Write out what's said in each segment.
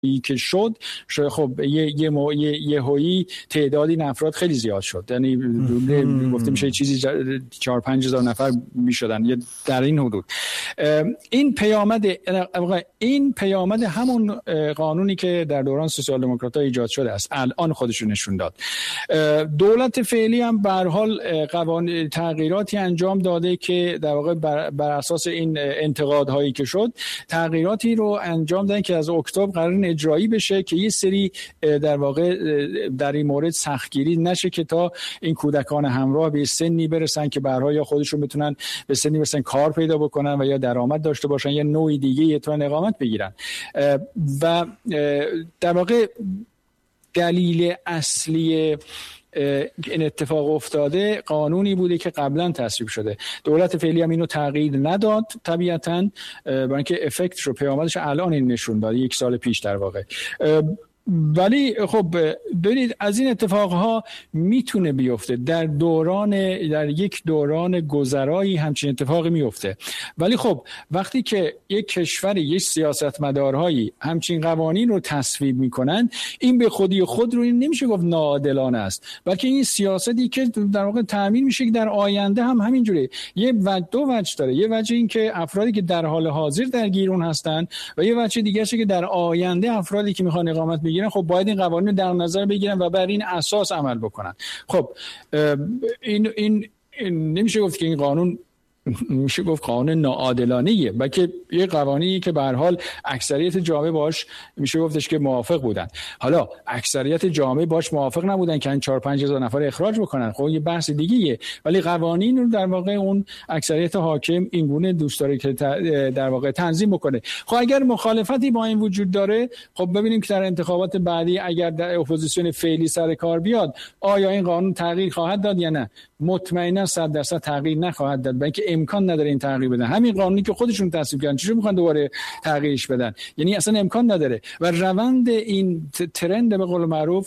که شد خب یهویی تعدادی افراد خیلی زیاد شد، یعنی گفته میشه چیزی 4-5 هزار نفر میشدن یا در این حدود. این پیامد همون قانونی که در دوران سوسیال دموکرات‌ها ایجاد شده است الان خودش نشون داد. دولت فعلی هم به هر حال قوانین تغییراتی انجام داده که در واقع بر اساس این انتقادهایی که شد تغییراتی رو انجام دادن که از اکتبر قرار اجرایی بشه که یه سری در واقع در این مورد سختگیری نشه که تا این کودکان همراه به سنی برسن که برها یا خودشون بتونن به سنی برسن کار پیدا بکنن و یا درآمد داشته باشن یا نوع دیگه یتون اقامت بگیرن. و در واقع دلیل اصلی این اتفاق افتاده قانونی بوده که قبلا تصویب شده. دولت فعلی هم اینو تغییر نداد طبیعتاً، برای اینکه افکتش رو پیامدش الان این نشون داد 1 سال پیش در واقع. ولی خب ببینید از این اتفاقها میتونه بیفته در یک دوران گذرایی همچین اتفاقی میفته. ولی خب وقتی که یک کشوری یک سیاستمدارهایی همچین قوانین رو تصویب میکنن این به خودی خود رو نمیشه گفت ناعادلانه است، بلکه این سیاستی که در واقع تأمین میشه که در آینده هم همینجوری دو وجه داره. یه وجه این که افرادی که در حال حاضر درگیر اون هستن و یه وجه دیگه که در آینده افرادی که میخوان اقامت بگیرن خب باید این قوانین رو در نظر بگیرن و بر این اساس عمل بکنن. خب این نمیشه گفت که این قانون میشه گفت قانون ناعادلانه‌ایه، بلکه یه قوانینی که به هر حال اکثریت جامعه باش میشه گفتش که موافق بودن. حالا اکثریت جامعه باش موافق نبودن که این 4-5 هزار نفر اخراج بکنن، خب یه بحث دیگه‌ایه، ولی قوانین رو در واقع اون اکثریت حاکم اینگونه دوست داره که در واقع تنظیم بکنه. خب اگر مخالفتی با این وجود داره خب ببینیم که در انتخابات بعدی اگر در اپوزیسیون فعلی سر کار بیاد آیا این قانون تغییر خواهد داد یا نه. مطمئنا 100% تغییر نخواهد داد، بلکه امکان نداره این تغییر بدن. همین قانونی که خودشون تصویب کردن چجوری میخوان دوباره تغییرش بدن؟ یعنی اصلا امکان نداره. و روند این ترند به قول معروف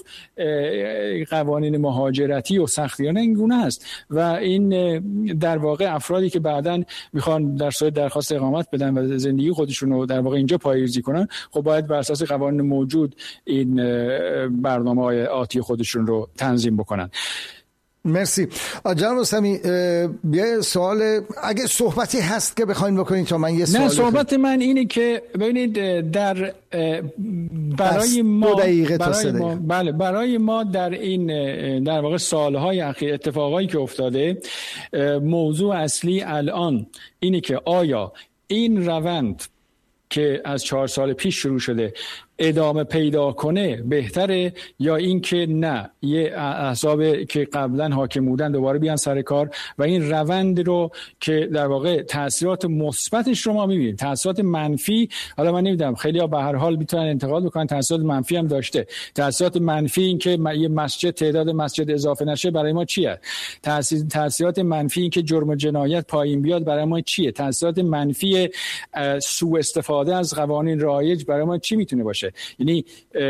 قوانین مهاجرتی و سختیانه این گونه است و این در واقع افرادی که بعداً میخوان در صورت درخواست اقامت بدن و زندگی خودشون رو در واقع اینجا پایه‌ریزی کنن خب باید بر اساس قوانین موجود این برنامه‌های آتی خودشون رو تنظیم بکنن. مرسی. جناب رستمی یه سوال اگه صحبتی هست که بخواید بکنید تا من یه سوال. نه صحبت من اینه که ببینید در برای ما برای ما در این در واقع سالهای اخیر اتفاقایی که افتاده موضوع اصلی الان اینه که آیا این روند که از 4 سال پیش شروع شده ادامه پیدا کنه بهتره یا این که نه یه احزاب که قبلا حاکم بودن دوباره بیان سر کار و این روند رو که در واقع تاثیرات مثبتش رو ما می‌بینیم. تاثیرات منفی حالا من نمیدونم خیلی‌ها به هر حال میتونن انتقاد بکنن، تاثیرات منفی هم داشته. تاثیرات منفی این که یه مسجد تعداد مسجد اضافه نشه برای ما چیه؟ تاثیرات منفی این که جرم و جنایت پایین بیاد برای ما چیه؟ تاثیرات منفی سوء استفاده از قوانین رایج برای ما چی میتونه باشه؟ یعنی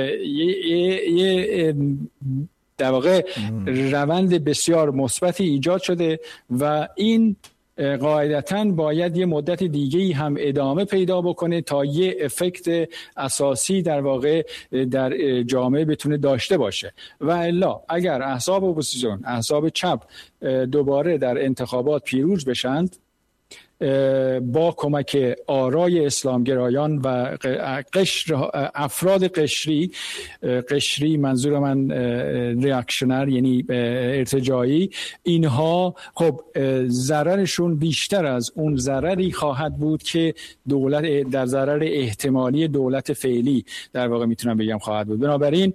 یه در واقع روند بسیار مثبتی ایجاد شده و این قاعدتاً باید یه مدت دیگه‌ای هم ادامه پیدا بکنه تا یه افکت اساسی در واقع در جامعه بتونه داشته باشه. و الا اگر احزاب اپوزیسیون، احزاب چپ دوباره در انتخابات پیروز بشند با کمک آرای اسلامگرایان و افراد قشری منظور من ریاکشنر یعنی ارتجاعی، اینها خب ضررشون بیشتر از اون ضرری خواهد بود که دولت در ضرر احتمالی دولت فعلی در واقع میتونم بگم خواهد بود. بنابراین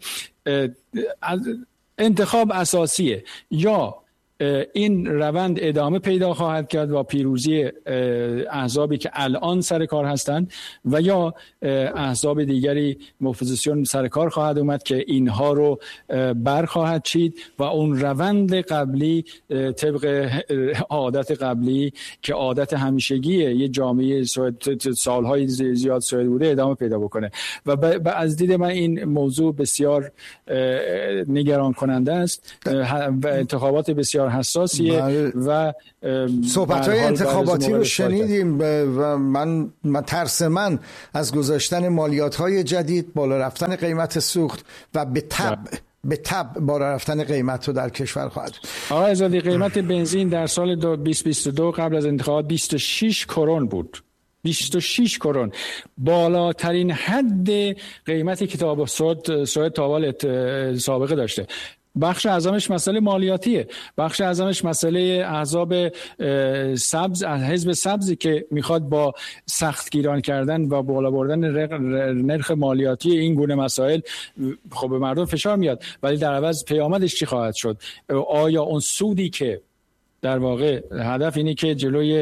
انتخاب اساسیه، یا این روند ادامه پیدا خواهد کرد با پیروزی احزابی که الان سر کار هستند و یا احزاب دیگری اپوزیسیون سر کار خواهد اومد که اینها رو برخواهد چید و اون روند قبلی طبق عادت قبلی که عادت همیشگیه یه جامعه سالهای زیاد سوئد بوده ادامه پیدا بکنه. و از دید من این موضوع بسیار نگران کننده است و انتخابات بسیار بسیار حساسیه و صحبت‌های انتخاباتی رو شنیدیم و من ترس من از گذاشتن مالیات‌های جدید، بالا رفتن قیمت سوخت و به تبع بالا رفتن قیمت رو در کشور خواهد. آقای آزادی، قیمت بنزین در سال 2022 قبل از انتخابات 26 کرون بود. 26 کرون، بالاترین حد قیمتی که تا سوئد تاوال سابقه داشته. بخش اعظمش مسئله مالیاتیه، بخش اعظمش مسئله احزاب سبز، حزب سبزی که میخواد با سخت گیران کردن و بالا بردن نرخ مالیاتی این گونه مسائل خب به مردم فشار میاد، ولی در عوض پیامدش چی خواهد شد؟ آیا اون سودی که در واقع هدف اینه که جلوی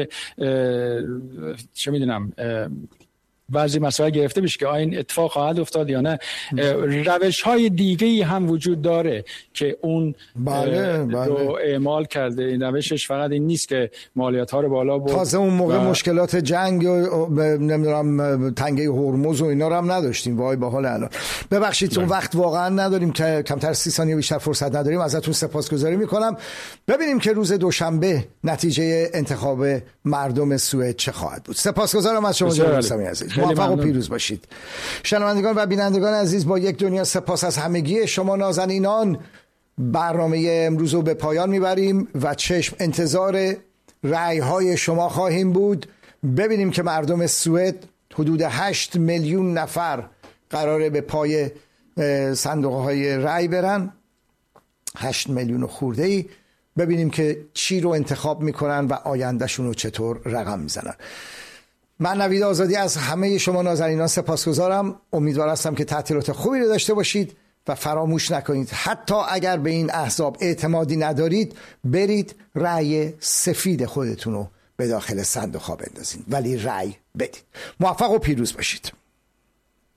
چه میدونم بعضی مسائل گرفته بشه که این اتفاق خواهد افتاد یا نه، روش های دیگه‌ای هم وجود داره که اون رو اعمال کرده. این روشش فقط این نیست که مالیات ها رو بالا برد. تازه اون موقع مشکلات جنگ و نمیدونم تنگه هرمز و اینا رو هم نداشتیم. وای به حال الان. ببخشید اون وقت واقعا نداریم که کمتر 30 ثانیه بیشتر فرصت نداریم. ازتون سپاسگزاری میکنم. ببینیم که روز دوشنبه نتیجه انتخاب مردم سوئد چه خواهد بود. سپاسگزارم از شما جناب رستمی عزیز. موفق و پیروز باشید. شنوندگان و بینندگان عزیز، با یک دنیا سپاس از همگی شما نازنینان، برنامه امروز رو به پایان میبریم و چشم انتظار رأی های شما خواهیم بود. ببینیم که مردم سوئد حدود 8 میلیون نفر قراره به پای صندوق های رأی برن، 8 میلیون خورده ای. ببینیم که چی رو انتخاب میکنن و آیندهشون رو چطور رقم میزنن. من نوید آزادی از همه شما نازنینان سپاسگزارم. امیدوار هستم که تعطیلات خوبی رو داشته باشید و فراموش نکنید حتی اگر به این احزاب اعتمادی ندارید، برید رأی سفید خودتون رو به داخل صندوق ها بندازید، ولی رأی بدید. موفق و پیروز باشید.